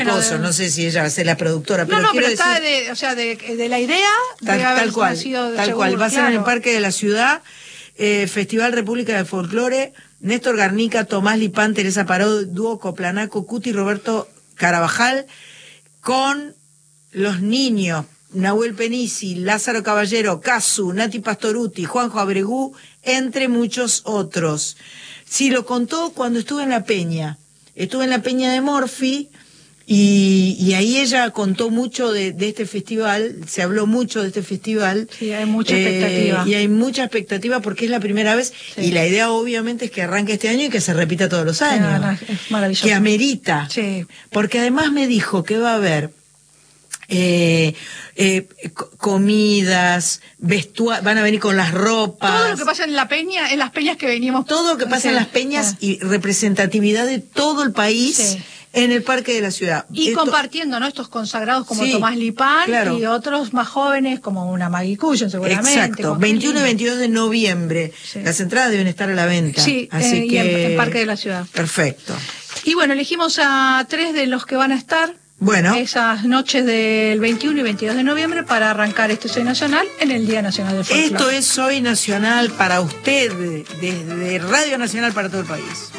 Coso, no sé si ella va a ser la productora, pero pero quiero está decir, de la idea tal cual, va a ser en el Parque de la Ciudad, Festival República de Folclore, Néstor Garnica, Tomás Lipán, Teresa Paró, Dúo Coplanaco, Cuti, Roberto Carabajal, con los niños, Nahuel Penisi, Lázaro Caballero, Casu, Nati Pastoruti, Juanjo Abregú, entre muchos otros. Sí, lo contó cuando estuve en La Peña. Estuve en La Peña de Morphy, y ahí ella contó mucho de este festival, se habló mucho de este festival. Sí, hay mucha expectativa. Y hay mucha expectativa porque es la primera vez, sí. Y la idea obviamente es que arranque este año y que se repita todos los años. Sí, es maravilloso. Que amerita. Sí. Porque además me dijo que va a haber comidas, van a venir con las ropas. Todo lo que pasa en la peña, en las peñas que venimos. Todo lo que pasa en las peñas y representatividad de todo el país. Sí. En el Parque de la Ciudad. Y compartiendo, ¿no? Estos consagrados como Tomás Lipán, claro. Y otros más jóvenes como una Maggie Cullen, seguramente. Exacto, 21 y 22 de noviembre. Sí. Las entradas deben estar a la venta. Sí, así que... en Parque de la Ciudad. Perfecto. Y bueno, elegimos a 3 de los que van a estar. Bueno. Esas noches del 21 y 22 de noviembre para arrancar este Soy Nacional en el Día Nacional del Folclore. Esto es Soy Nacional para usted, desde Radio Nacional para todo el país.